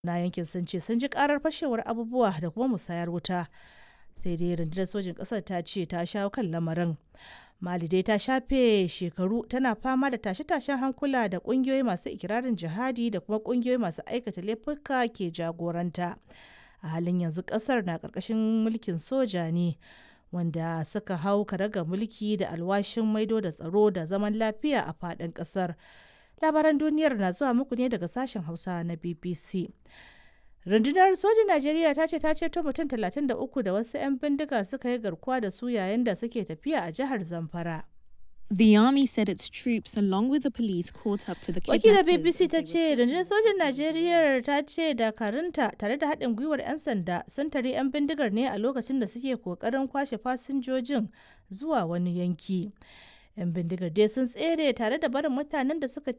na yankin sun ce sun ji karar fashewar abubuwa da kuma musayar wuta, sai dai rundunar sojin ƙasar ta ce ta shawo kan lamarin. Mali dai ta shafe shekaru tana fama da tashe-tashen hankula da ƙungiyoyi masu ikirarin jihadi da kuma ƙungiyoyi masu aikata laifuka ke jagoranta. A halin yanzu ƙasar na ƙarƙashin mulkin soja ne, wanda suka hau karagar mulki da alwashin maido da tsaro da zaman lafiya a faɗin ƙasar. Labaran duniyar na zuwa muku ne daga sashen Hausa na BBC. Rundunar sojin Najeriya ta ce ta ceto mutum 33 da wasu 'yan bindiga suka yi garkuwa da su yayin da suke tafiya a jihar Zamfara. The army said its troops, along with the police, caught up to the Wakilar kidnappers. BBC ta ce rundunar sojin Najeriya ta ce dakarunta tare da haɗin gwiwar 'yan sanda sun tare 'yan bindigar ne a lokacin da suke kokarin kwashe fasinjojin zuwa wani yanki. 'Yan bindigar dai sun tsere tare da barin mutanen da suka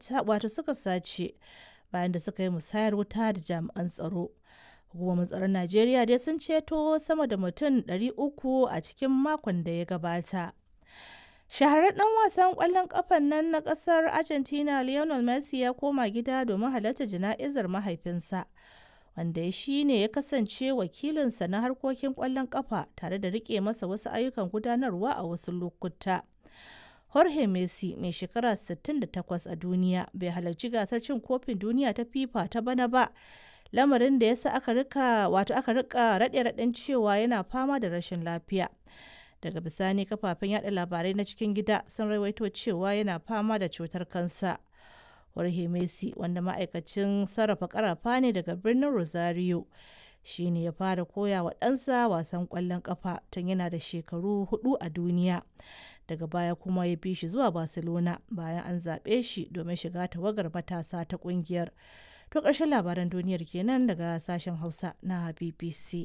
sace bayan da suka yi musayar wuta da jami'an tsaro. Hukumomin tsaron Najeriya dai sun ceto sama da mutum 300 a cikin makon da ya gabata. Shahararren ɗan wasan ƙwallon ƙafan nan na ƙasar Argentina Lionel Messi ya koma gida domin halarta jana'izar mahaifinsa, wanda shi ne ya kasance wakilinsa na harkokin ƙwallon ƙafa tare da riƙe masa wasu ayyukan gudanarwa a wasu lokuta. Jorge Messi, mai shekara 68 a duniya, bai halarci gasar cin kofin duniya ta FIFA ta bana ba, lamarin da ya sa aka rika raɗe-raɗen cewa yana fama da rashin lafiya. Daga bisani kafafen yada labarai na cikin gida sun rawaito cewa yana fama da cutar kansa. Jorge Messi, wanda ma'aikacin sarrafa karafa ne daga birnin Rosario, shi ne ya fara koya wa ɗansa wasan ƙwallon ƙafa tun yana da shekaru 4 a duniya. Daga baya kuma ya bi shi zuwa Barcelona bayan an zaɓe shi domin shiga tawagar matasa ta ƙungiyar. To ƙarshen labaran duniyar kenan daga sashen Hausa na BBC.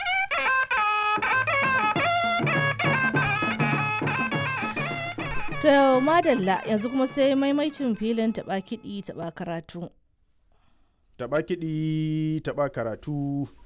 To madalla yanzu kuma sai maimaicin filin taɓa kiɗi taɓa karatu. Taɓa kiɗi taɓa karatu.